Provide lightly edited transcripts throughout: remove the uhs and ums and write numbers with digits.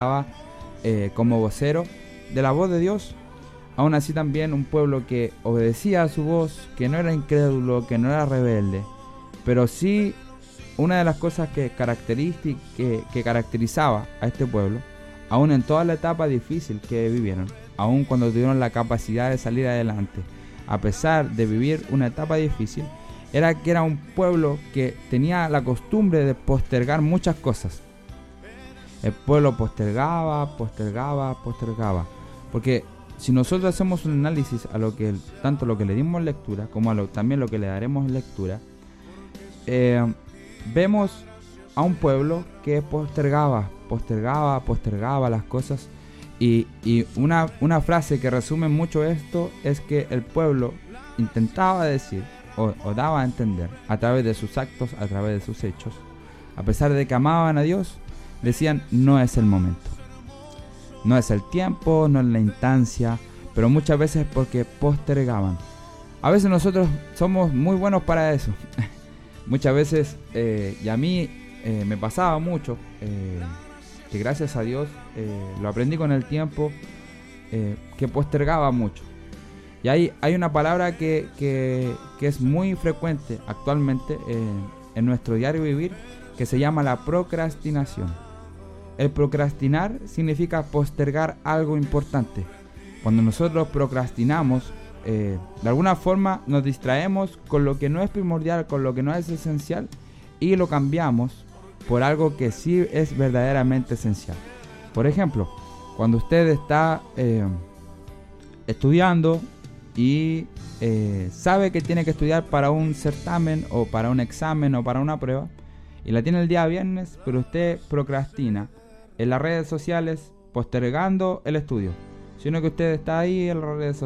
como vocero de la voz de Dios. Aún así también un pueblo que obedecía a su voz, que no era incrédulo, que no era rebelde, pero sí una de las cosas que caracterizaba a este pueblo, aún en toda la etapa difícil que vivieron, aún cuando tuvieron la capacidad de salir adelante, a pesar de vivir una etapa difícil, era que era un pueblo que tenía la costumbre de postergar muchas cosas. El pueblo postergaba, porque si nosotros hacemos un análisis a tanto lo que le dimos lectura como también lo que le daremos lectura, vemos a un pueblo que postergaba las cosas, y una frase que resume mucho esto es que el pueblo intentaba decir o daba a entender a través de sus actos, a través de sus hechos, a pesar de que amaban a Dios, decían: no es el momento, no es el tiempo, no es la instancia, pero muchas veces porque postergaban. A veces nosotros somos muy buenos para eso. Muchas veces, y a mí me pasaba mucho, que gracias a Dios lo aprendí con el tiempo, que postergaba mucho. Y hay una palabra que es muy frecuente actualmente en nuestro diario vivir, que se llama la procrastinación. El procrastinar significa postergar algo importante. Cuando nosotros procrastinamos, de alguna forma nos distraemos con lo que no es primordial, con lo que no es esencial, y lo cambiamos por algo que sí es verdaderamente esencial. Por ejemplo, cuando usted está estudiando y sabe que tiene que estudiar para un certamen o para un examen o para una prueba, y la tiene el día viernes, pero usted procrastina en las redes sociales postergando el estudio, sino que usted está ahí en las redes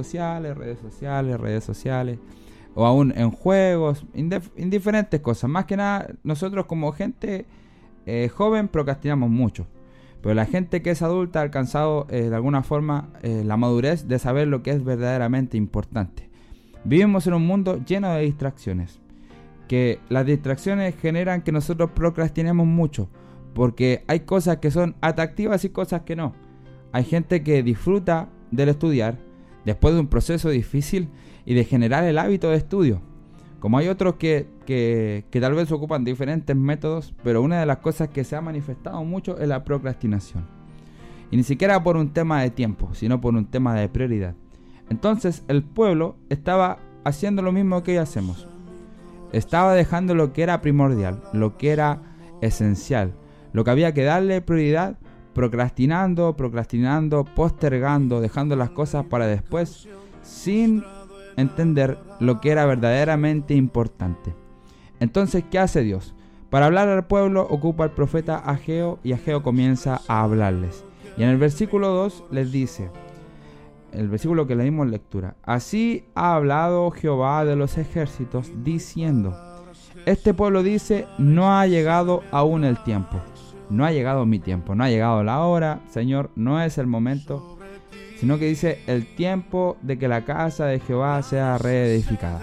sociales, o aún en juegos, indiferentes cosas. Más que nada, nosotros como gente joven procrastinamos mucho, pero la gente que es adulta ha alcanzado de alguna forma la madurez de saber lo que es verdaderamente importante. Vivimos en un mundo lleno de distracciones, que las distracciones generan que nosotros procrastinemos mucho, porque hay cosas que son atractivas y cosas que no. Hay gente que disfruta del estudiar después de un proceso difícil y de generar el hábito de estudio, como hay otros que tal vez ocupan diferentes métodos, pero una de las cosas que se ha manifestado mucho es la procrastinación, y ni siquiera por un tema de tiempo, sino por un tema de prioridad. Entonces el pueblo estaba haciendo lo mismo que hoy hacemos. Estaba dejando lo que era primordial, lo que era esencial, lo que había que darle prioridad, procrastinando, postergando, dejando las cosas para después, sin entender lo que era verdaderamente importante. Entonces, ¿qué hace Dios? Para hablar al pueblo ocupa al profeta Ageo, y Ageo comienza a hablarles. Y en el versículo 2 les dice, el versículo que le dimos lectura: así ha hablado Jehová de los ejércitos, diciendo: este pueblo dice, no ha llegado aún el tiempo. No ha llegado mi tiempo, no ha llegado la hora, Señor, no es el momento, sino que dice el tiempo de que la casa de Jehová sea reedificada.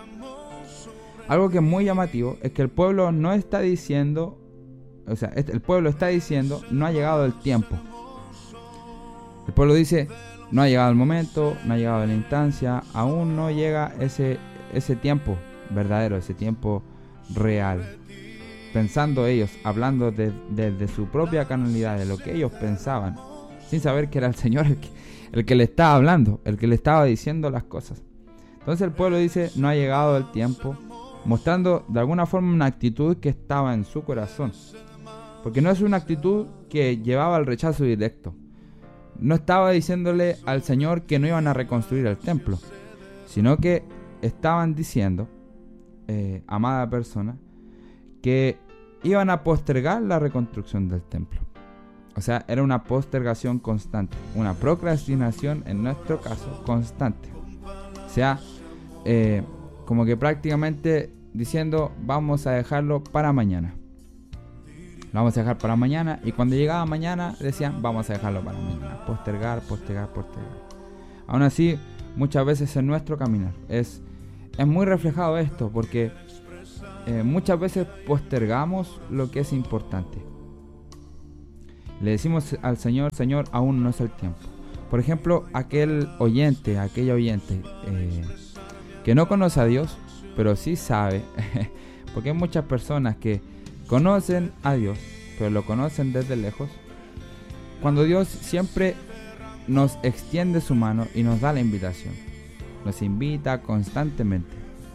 Algo que es muy llamativo es que el pueblo no está diciendo, el pueblo está diciendo, no ha llegado el tiempo. El pueblo dice, no ha llegado el momento, no ha llegado la instancia, aún no llega ese tiempo verdadero, ese tiempo real. Pensando ellos, hablando desde su propia carnalidad, de lo que ellos pensaban, sin saber que era el Señor el que le estaba hablando, el que le estaba diciendo las cosas. Entonces el pueblo dice, no ha llegado el tiempo, mostrando de alguna forma una actitud que estaba en su corazón, porque no es una actitud que llevaba al rechazo directo. No estaba diciéndole al Señor que no iban a reconstruir el templo, sino que estaban diciendo, amada persona, que iban a postergar la reconstrucción del templo. O sea, era una postergación constante, una procrastinación, en nuestro caso, constante. O sea, como que prácticamente diciendo, vamos a dejarlo para mañana. Lo vamos a dejar para mañana, y cuando llegaba mañana decían, vamos a dejarlo para mañana. Postergar. Aún así, muchas veces en nuestro caminar es muy reflejado esto, porque muchas veces postergamos lo que es importante. Le decimos al Señor, Señor, aún no es el tiempo. Por ejemplo, aquella oyente que no conoce a Dios, pero sí sabe, porque hay muchas personas que conocen a Dios, pero lo conocen desde lejos. Cuando Dios siempre nos extiende su mano y nos da la invitación, nos invita constantemente,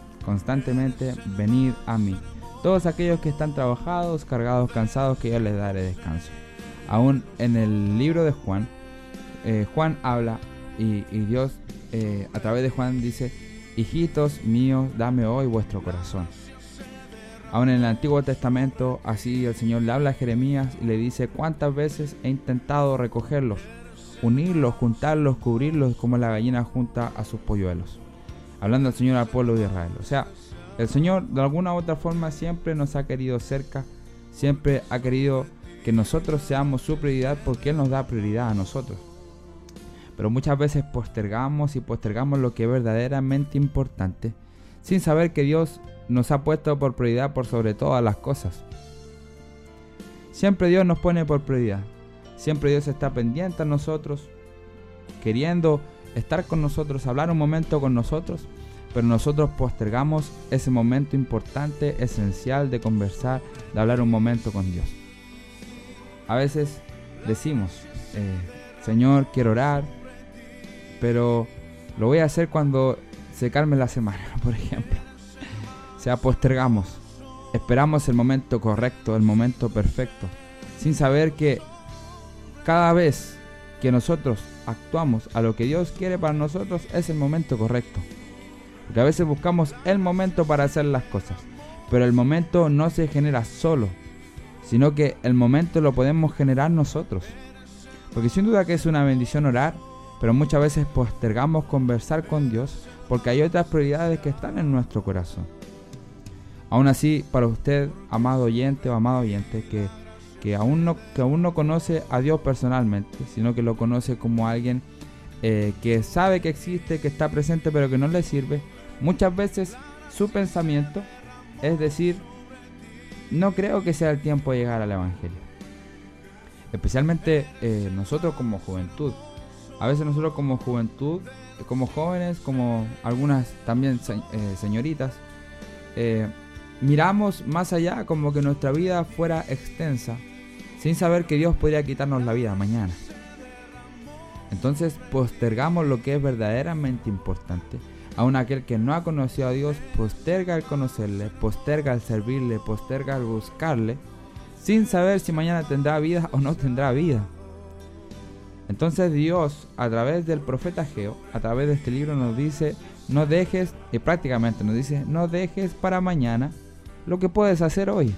venid a mí. Todos aquellos que están trabajados, cargados, cansados, que yo les daré descanso. Aún en el libro de Juan, Juan habla y Dios a través de Juan dice: hijitos míos, dame hoy vuestro corazón. Aún en el Antiguo Testamento, así el Señor le habla a Jeremías y le dice: cuántas veces he intentado recogerlos, unirlos, juntarlos, cubrirlos, como la gallina junta a sus polluelos. Hablando el Señor al pueblo de Israel. O sea, el Señor de alguna u otra forma siempre nos ha querido cerca, siempre ha querido que nosotros seamos su prioridad, porque Él nos da prioridad a nosotros. Pero muchas veces postergamos lo que es verdaderamente importante, sin saber que Dios nos ha puesto por prioridad por sobre todas las cosas. Siempre Dios nos pone por prioridad. Siempre Dios está pendiente a nosotros, queriendo estar con nosotros, hablar un momento con nosotros, pero nosotros postergamos ese momento importante, esencial de conversar, de hablar un momento con Dios. A veces decimos: Señor, quiero orar, pero lo voy a hacer cuando se calme la semana, por ejemplo. O sea, postergamos, esperamos el momento correcto, el momento perfecto, sin saber que cada vez que nosotros actuamos a lo que Dios quiere para nosotros es el momento correcto. Porque a veces buscamos el momento para hacer las cosas, pero el momento no se genera solo, sino que el momento lo podemos generar nosotros. Porque sin duda que es una bendición orar, pero muchas veces postergamos conversar con Dios porque hay otras prioridades que están en nuestro corazón. Aún así, para usted, amado oyente o amado oyente, que aún no conoce a Dios personalmente, sino que lo conoce como alguien que sabe que existe, que está presente, pero que no le sirve, muchas veces su pensamiento es decir: no creo que sea el tiempo de llegar al Evangelio. Especialmente nosotros como juventud. A veces nosotros como juventud, como jóvenes, como algunas también señoritas, miramos más allá, como que nuestra vida fuera extensa, sin saber que Dios podría quitarnos la vida mañana. Entonces postergamos lo que es verdaderamente importante. Aún aquel que no ha conocido a Dios posterga el conocerle, posterga el servirle, posterga el buscarle, sin saber si mañana tendrá vida o no tendrá vida. Entonces Dios, a través del profeta Ageo, a través de este libro, nos dice: no dejes, y prácticamente nos dice: no dejes para mañana lo que puedes hacer hoy.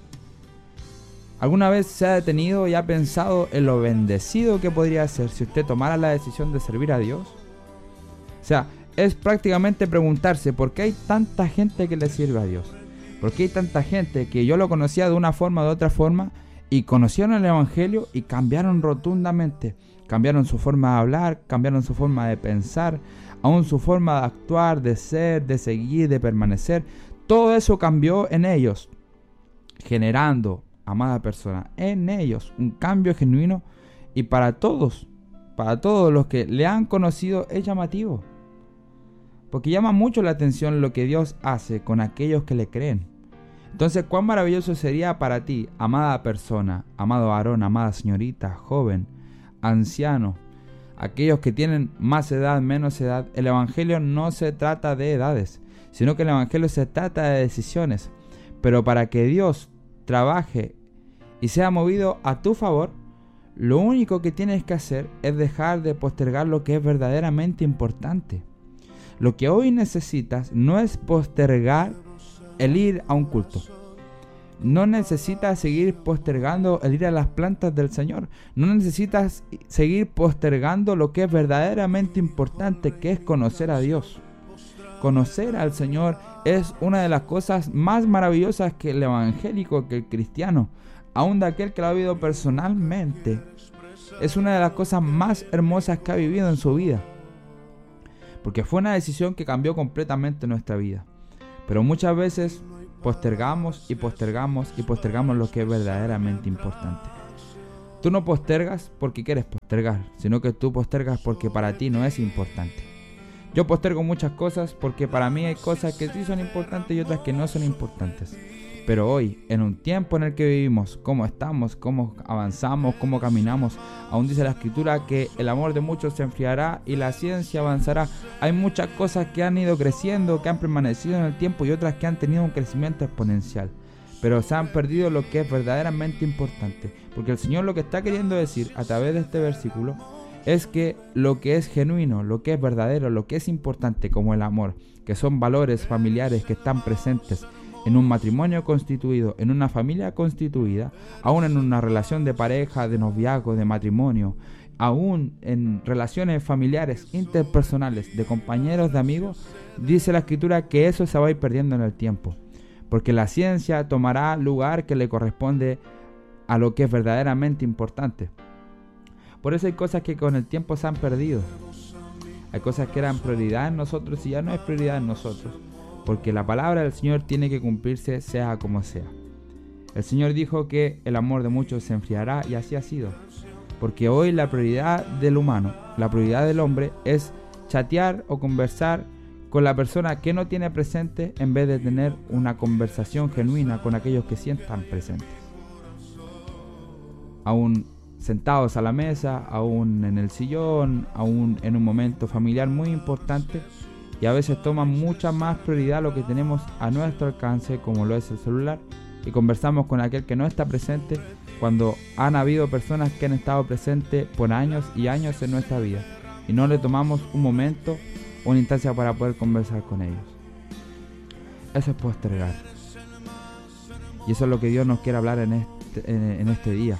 ¿Alguna vez se ha detenido y ha pensado en lo bendecido que podría ser si usted tomara la decisión de servir a Dios? O sea, es prácticamente preguntarse: ¿por qué hay tanta gente que le sirve a Dios? ¿Por qué hay tanta gente que yo lo conocía de una forma o de otra forma y conocieron el Evangelio y cambiaron rotundamente? Cambiaron su forma de hablar, cambiaron su forma de pensar, aún su forma de actuar, de ser, de seguir, de permanecer. Todo eso cambió en ellos, generando, amada persona, en ellos un cambio genuino, y para todos los que le han conocido es llamativo. Porque llama mucho la atención lo que Dios hace con aquellos que le creen. Entonces, cuán maravilloso sería para ti, amada persona, amado varón, amada señorita, joven, anciano, aquellos que tienen más edad, menos edad. El Evangelio no se trata de edades, sino que el Evangelio se trata de decisiones. Pero para que Dios trabaje y sea movido a tu favor, lo único que tienes que hacer es dejar de postergar lo que es verdaderamente importante. Lo que hoy necesitas no es postergar el ir a un culto. No necesitas seguir postergando el ir a las plantas del Señor. No necesitas seguir postergando lo que es verdaderamente importante, que es conocer a Dios. Conocer al Señor es una de las cosas más maravillosas que el evangélico, que el cristiano, aún de aquel que lo ha vivido personalmente, es una de las cosas más hermosas que ha vivido en su vida. Porque fue una decisión que cambió completamente nuestra vida. Pero muchas veces postergamos lo que es verdaderamente importante. Tú no postergas porque quieres postergar, sino que tú postergas porque para ti no es importante. Yo postergo muchas cosas porque para mí hay cosas que sí son importantes y otras que no son importantes. Pero hoy, en un tiempo en el que vivimos, cómo estamos, cómo avanzamos, cómo caminamos, aún dice la Escritura que el amor de muchos se enfriará y la ciencia avanzará. Hay muchas cosas que han ido creciendo, que han permanecido en el tiempo y otras que han tenido un crecimiento exponencial. Pero se han perdido lo que es verdaderamente importante. Porque el Señor lo que está queriendo decir a través de este versículo es que lo que es genuino, lo que es verdadero, lo que es importante como el amor, que son valores familiares que están presentes en un matrimonio constituido, en una familia constituida, aún en una relación de pareja, de noviazgo, de matrimonio, aún en relaciones familiares, interpersonales, de compañeros, de amigos, dice la Escritura que eso se va a ir perdiendo en el tiempo, porque la ciencia tomará lugar que le corresponde a lo que es verdaderamente importante. Por eso hay cosas que con el tiempo se han perdido. Hay cosas que eran prioridad en nosotros y ya no es prioridad en nosotros. Porque la palabra del Señor tiene que cumplirse sea como sea. El Señor dijo que el amor de muchos se enfriará y así ha sido. Porque hoy la prioridad del humano, la prioridad del hombre es chatear o conversar con la persona que no tiene presente en vez de tener una conversación genuina con aquellos que sí están presentes. Aún sentados a la mesa, aún en el sillón, aún en un momento familiar muy importante, y a veces toma mucha más prioridad lo que tenemos a nuestro alcance, como lo es el celular, y conversamos con aquel que no está presente cuando han habido personas que han estado presentes por años y años en nuestra vida y no le tomamos un momento o una instancia para poder conversar con ellos. Eso es postergar, y eso es lo que Dios nos quiere hablar en este día,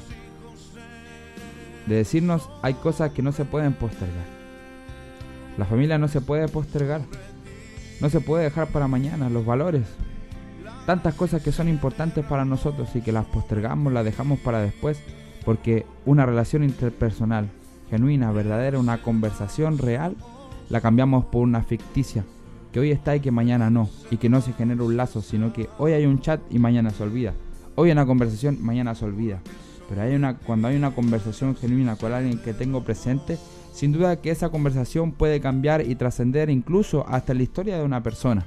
de decirnos hay cosas que no se pueden postergar. La familia no se puede postergar, no se puede dejar para mañana. Los valores, tantas cosas que son importantes para nosotros y que las postergamos, las dejamos para después, porque una relación interpersonal genuina, verdadera, una conversación real, la cambiamos por una ficticia, que hoy está y que mañana no, y que no se genera un lazo, sino que hoy hay un chat y mañana se olvida, hoy hay una conversación, mañana se olvida. Pero cuando hay una conversación genuina con alguien que tengo presente, sin duda que esa conversación puede cambiar y trascender incluso hasta la historia de una persona.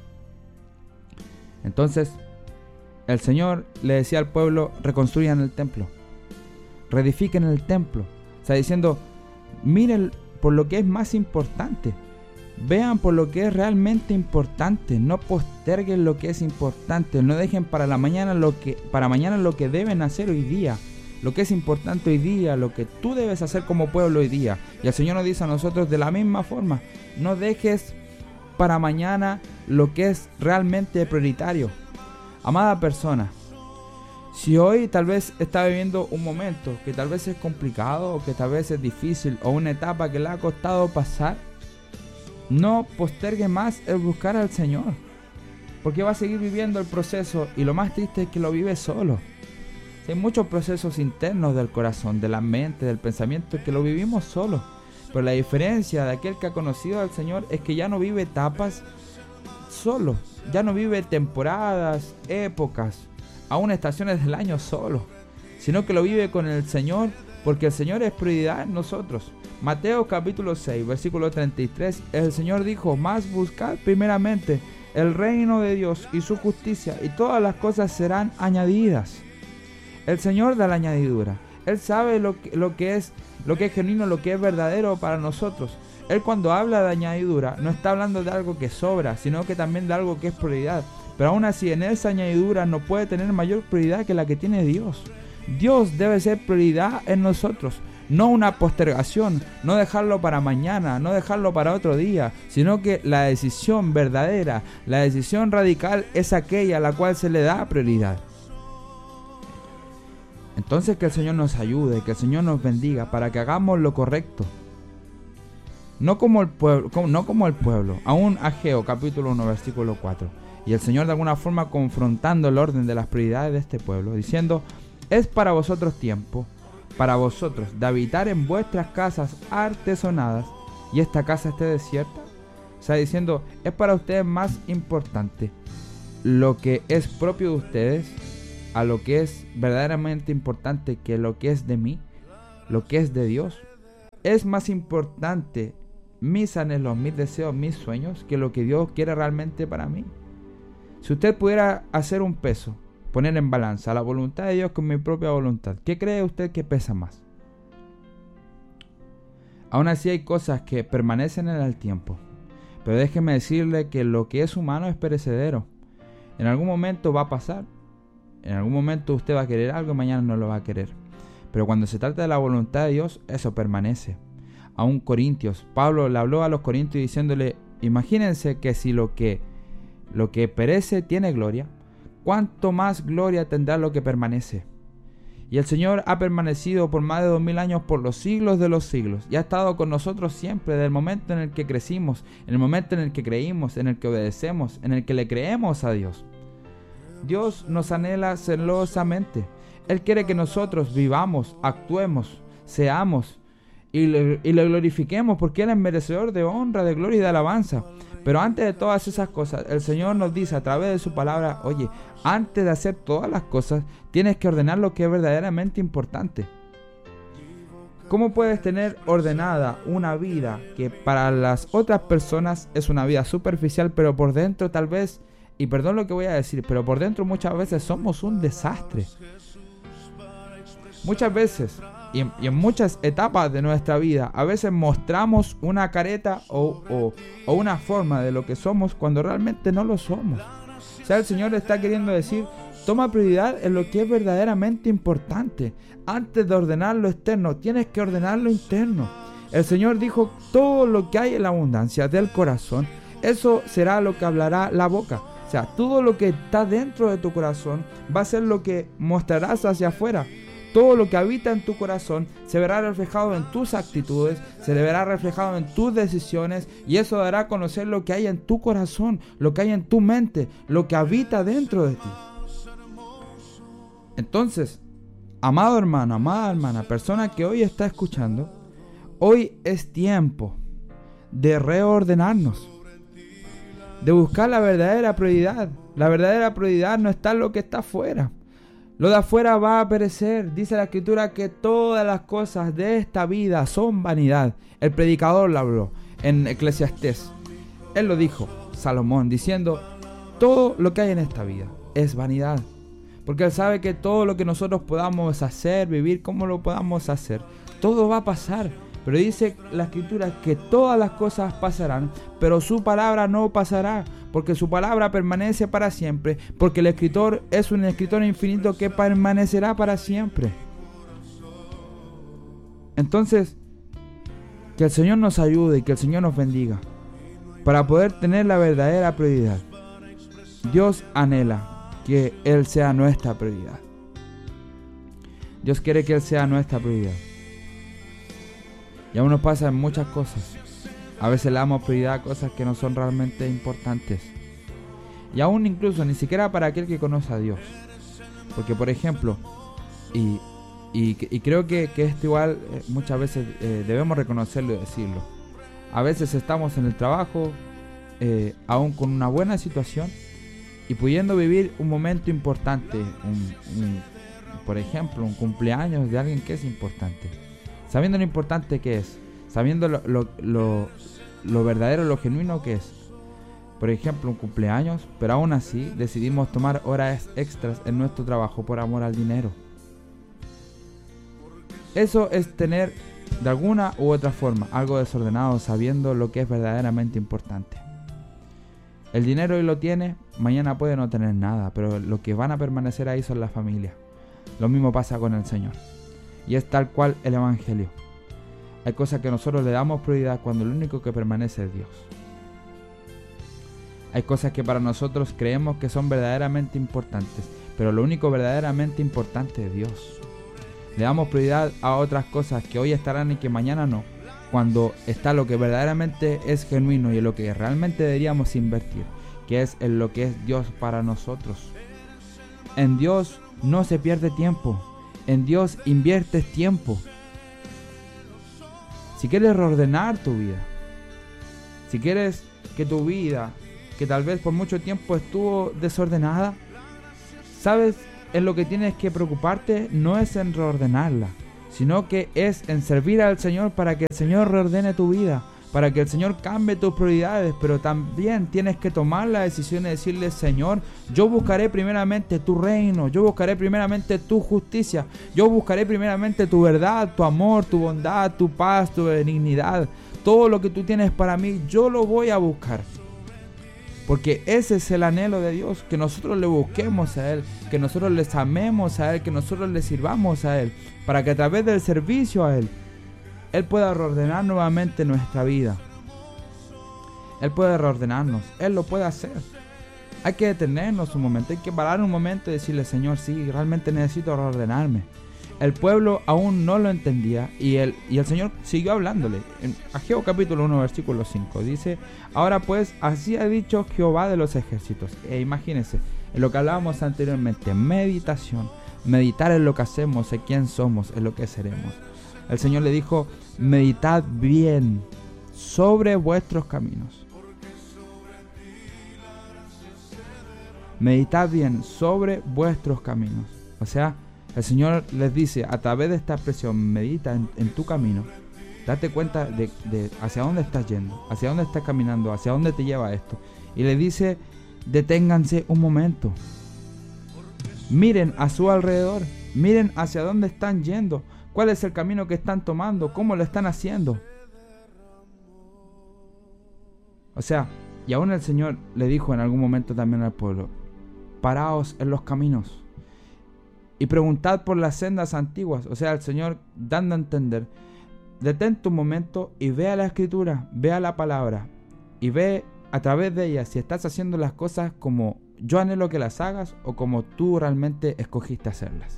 Entonces, el Señor le decía al pueblo, reconstruyan el templo, reedifiquen el templo. Está diciendo, miren por lo que es más importante, vean por lo que es realmente importante, no posterguen lo que es importante, no dejen para mañana lo que deben hacer hoy día. Lo que es importante hoy día, lo que tú debes hacer como pueblo hoy día. Y el Señor nos dice a nosotros de la misma forma, no dejes para mañana lo que es realmente prioritario. Amada persona, si hoy tal vez está viviendo un momento que tal vez es complicado, o que tal vez es difícil, o una etapa que le ha costado pasar, no postergue más el buscar al Señor, porque va a seguir viviendo el proceso, y lo más triste es que lo vive solo. Hay muchos procesos internos del corazón, de la mente, del pensamiento, que lo vivimos solos. Pero la diferencia de aquel que ha conocido al Señor es que ya no vive etapas solo, ya no vive temporadas, épocas, aún estaciones del año solo, sino que lo vive con el Señor, porque el Señor es prioridad en nosotros. Mateo capítulo 6, versículo 33, el Señor dijo, mas buscad primeramente el reino de Dios y su justicia, y todas las cosas serán añadidas. El Señor da la añadidura. Él sabe lo que es genuino, lo que es verdadero para nosotros. Él cuando habla de añadidura no está hablando de algo que sobra, sino que también de algo que es prioridad. Pero aún así en esa añadidura no puede tener mayor prioridad que la que tiene Dios. Dios debe ser prioridad en nosotros, no una postergación, no dejarlo para mañana, no dejarlo para otro día, sino que la decisión verdadera, la decisión radical es aquella a la cual se le da prioridad. Entonces que el Señor nos ayude, que el Señor nos bendiga para que hagamos lo correcto. No como el pueblo. Aún Ageo capítulo 1 versículo 4. Y el Señor de alguna forma confrontando el orden de las prioridades de este pueblo, diciendo, es para vosotros tiempo, para vosotros, de habitar en vuestras casas artesonadas y esta casa esté desierta. Está diciendo, es para ustedes más importante lo que es propio de ustedes a lo que es verdaderamente importante que lo que es de mí. lo que es de Dios. Es más importante mis anhelos, mis deseos, mis sueños, que lo que Dios quiere realmente para mí. Si usted pudiera hacer un peso, poner en balanza la voluntad de Dios con mi propia voluntad, ¿qué cree usted que pesa más? Aún así hay cosas que permanecen en el tiempo, pero déjeme decirle que lo que es humano es perecedero. En algún momento va a pasar, en algún momento usted va a querer algo y mañana no lo va a querer. Pero cuando se trata de la voluntad de Dios, eso permanece. Aún Corintios, Pablo le habló a los corintios diciéndole, imagínense que si lo que perece tiene gloria, ¿cuánto más gloria tendrá lo que permanece? Y el Señor ha permanecido por más de 2000 años, por los siglos de los siglos, y ha estado con nosotros siempre, desde el momento en el que crecimos, en el momento en el que creímos, en el que obedecemos, en el que le creemos a Dios. Dios nos anhela celosamente. Él quiere que nosotros vivamos, actuemos, seamos y le glorifiquemos, porque Él es merecedor de honra, de gloria y de alabanza. Pero antes de todas esas cosas, el Señor nos dice a través de su palabra, oye, antes de hacer todas las cosas, tienes que ordenar lo que es verdaderamente importante. ¿Cómo puedes tener ordenada una vida que para las otras personas es una vida superficial, pero por dentro tal vez, y perdón lo que voy a decir, pero por dentro muchas veces somos un desastre? Muchas veces, y en muchas etapas de nuestra vida, a veces mostramos una careta o una forma de lo que somos cuando realmente no lo somos. O sea, el Señor está queriendo decir, toma prioridad en lo que es verdaderamente importante. Antes de ordenar lo externo, tienes que ordenar lo interno. El Señor dijo, todo lo que hay en la abundancia del corazón, eso será lo que hablará la boca. O sea, todo lo que está dentro de tu corazón va a ser lo que mostrarás hacia afuera. Todo lo que habita en tu corazón se verá reflejado en tus actitudes, se verá reflejado en tus decisiones, y eso dará a conocer lo que hay en tu corazón, lo que hay en tu mente, lo que habita dentro de ti. Entonces, amado hermano, amada hermana, persona que hoy está escuchando, hoy es tiempo de reordenarnos, de buscar la verdadera prioridad. La verdadera prioridad no está en lo que está afuera. Lo de afuera va a perecer. Dice la Escritura que todas las cosas de esta vida son vanidad. El predicador lo habló en Eclesiastés. Él lo dijo, Salomón, diciendo, todo lo que hay en esta vida es vanidad. Porque Él sabe que todo lo que nosotros podamos hacer, vivir, como lo podamos hacer, todo va a pasar. Pero dice la Escritura que todas las cosas pasarán, pero su palabra no pasará, porque su palabra permanece para siempre, porque el escritor es un escritor infinito que permanecerá para siempre. Entonces, que el Señor nos ayude y que el Señor nos bendiga para poder tener la verdadera prioridad. Dios anhela que Él sea nuestra prioridad. Dios quiere que Él sea nuestra prioridad. Y aún nos pasa en muchas cosas. A veces le damos prioridad a cosas que no son realmente importantes. Y aún incluso ni siquiera para aquel que conoce a Dios. Porque por ejemplo, y creo que esto igual muchas veces debemos reconocerlo y decirlo. A veces estamos en el trabajo, aún con una buena situación, y pudiendo vivir un momento importante, por ejemplo, un cumpleaños de alguien que es importante. Sabiendo lo importante que es, sabiendo lo verdadero, lo genuino que es. Por ejemplo, un cumpleaños, pero aún así decidimos tomar horas extras en nuestro trabajo por amor al dinero. Eso es tener, de alguna u otra forma, algo desordenado, sabiendo lo que es verdaderamente importante. El dinero hoy lo tiene, mañana puede no tener nada, pero lo que van a permanecer ahí son las familias. Lo mismo pasa con el Señor. Y es tal cual el Evangelio. Hay cosas que nosotros le damos prioridad cuando lo único que permanece es Dios. Hay cosas que para nosotros creemos que son verdaderamente importantes, pero lo único verdaderamente importante es Dios. Le damos prioridad a otras cosas que hoy estarán y que mañana no, cuando está lo que verdaderamente es genuino y en lo que realmente deberíamos invertir, que es en lo que es Dios para nosotros. En Dios no se pierde tiempo. En Dios inviertes tiempo. Si quieres reordenar tu vida, si quieres que tu vida, que tal vez por mucho tiempo estuvo desordenada, ¿sabes? En lo que tienes que preocuparte no es en reordenarla, sino que es en servir al Señor para que el Señor reordene tu vida, para que el Señor cambie tus prioridades, pero también tienes que tomar la decisión de decirle: Señor, yo buscaré primeramente tu reino, yo buscaré primeramente tu justicia, yo buscaré primeramente tu verdad, tu amor, tu bondad, tu paz, tu benignidad, todo lo que tú tienes para mí, yo lo voy a buscar. Porque ese es el anhelo de Dios, que nosotros le busquemos a Él, que nosotros les amemos a Él, que nosotros le sirvamos a Él, para que a través del servicio a Él pueda reordenar nuevamente nuestra vida. Él puede reordenarnos, Él lo puede hacer. Hay que detenernos un momento, hay que parar un momento y decirle: Señor, sí, realmente necesito reordenarme. El pueblo aún no lo entendía y el Señor siguió hablándole. En Ageo capítulo 1 versículo 5 dice: ahora pues, así ha dicho Jehová de los ejércitos. Imagínense, en lo que hablábamos anteriormente, meditación, meditar en lo que hacemos, en quién somos, en lo que seremos. El Señor le dijo: meditad bien sobre vuestros caminos. Meditad bien sobre vuestros caminos. O sea, el Señor les dice a través de esta expresión: medita en tu camino. Date cuenta de hacia dónde estás yendo, hacia dónde estás caminando, hacia dónde te lleva esto. Y le dice: deténganse un momento. Miren a su alrededor. Miren hacia dónde están yendo. ¿Cuál es el camino que están tomando? ¿Cómo lo están haciendo? O sea, y aún el Señor le dijo en algún momento también al pueblo: paraos en los caminos y preguntad por las sendas antiguas. O sea, el Señor dando a entender: detente un momento y vea la Escritura, vea la palabra y ve a través de ella si estás haciendo las cosas como yo anhelo que las hagas o como tú realmente escogiste hacerlas.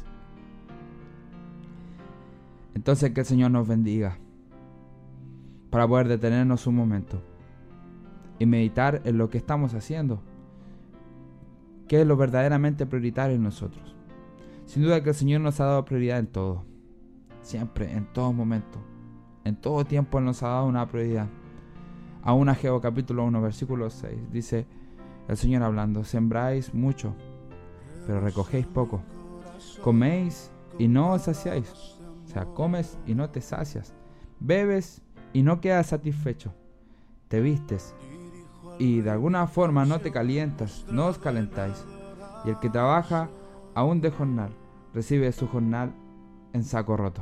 Entonces, que el Señor nos bendiga para poder detenernos un momento y meditar en lo que estamos haciendo, qué es lo verdaderamente prioritario en nosotros. Sin duda que el Señor nos ha dado prioridad en todo, siempre, en todo momento, en todo tiempo Él nos ha dado una prioridad. Aún Ageo capítulo 1 versículo 6 dice el Señor hablando: sembráis mucho, pero recogéis poco, coméis y no os saciáis. O sea, comes y no te sacias, bebes y no quedas satisfecho, te vistes y de alguna forma no te calientas, no os calentáis. Y el que trabaja aún de jornal, recibe su jornal en saco roto.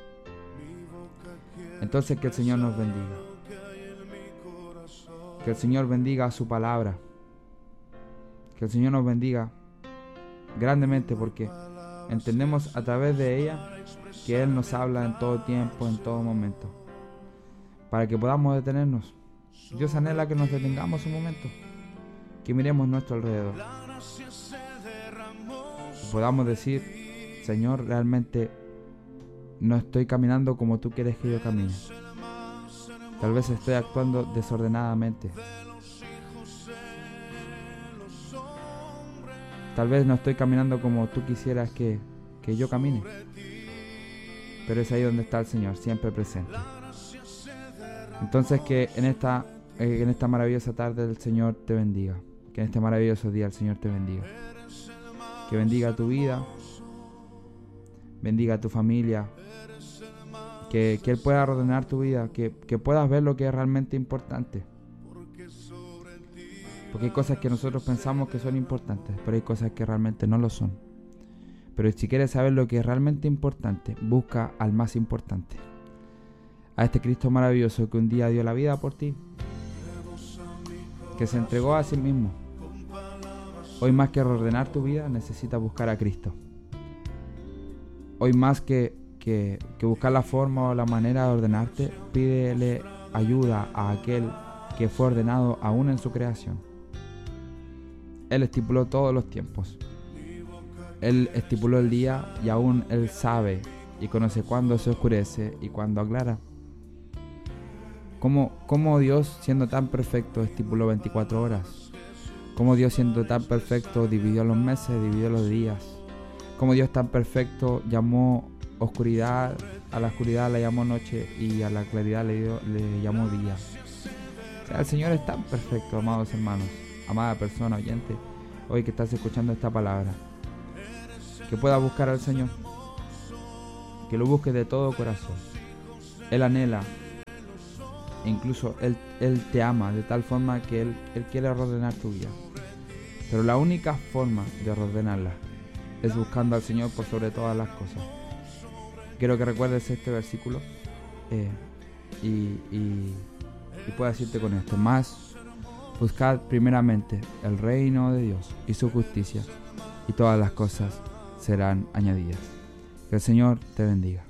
Entonces, que el Señor nos bendiga. Que el Señor bendiga su palabra. Que el Señor nos bendiga grandemente, porque entendemos a través de ella que Él nos habla en todo tiempo, en todo momento, para que podamos detenernos. Dios anhela que nos detengamos un momento, que miremos nuestro alrededor, podamos decir: Señor, realmente no estoy caminando como tú quieres que yo camine. Tal vez estoy actuando desordenadamente. Tal vez no estoy caminando como tú quisieras que yo camine. Pero es ahí donde está el Señor, siempre presente. Entonces, que en esta maravillosa tarde el Señor te bendiga. Que en este maravilloso día el Señor te bendiga. Que bendiga tu vida, bendiga tu familia, que Él pueda ordenar tu vida, que puedas ver lo que es realmente importante. Porque hay cosas que nosotros pensamos que son importantes, pero hay cosas que realmente no lo son. Pero si quieres saber lo que es realmente importante, busca al más importante, a este Cristo maravilloso que un día dio la vida por ti, que se entregó a sí mismo. Hoy más que reordenar tu vida, necesitas buscar a Cristo. Hoy más que buscar la forma o la manera de ordenarte, pídele ayuda a aquel que fue ordenado aún en su creación. Él estipuló todos los tiempos. Él estipuló el día y aún Él sabe y conoce cuándo se oscurece y cuándo aclara. ¿Cómo Dios, siendo tan perfecto, estipuló 24 horas? ¿Cómo Dios, siendo tan perfecto, dividió los meses, dividió los días? ¿Cómo Dios tan perfecto llamó oscuridad, a la oscuridad le llamó noche y a la claridad le llamó día? O sea, el Señor es tan perfecto, amados hermanos, amada persona oyente, hoy que estás escuchando esta palabra, que puedas buscar al Señor, que lo busques de todo corazón. Él anhela, e incluso Él te ama de tal forma que Él quiere ordenar tu vida. Pero la única forma de ordenarla es buscando al Señor por sobre todas las cosas. Quiero que recuerdes este versículo y puedas decirte con esto: más buscad primeramente el reino de Dios y su justicia, y todas las cosas serán añadidas. Que el Señor te bendiga.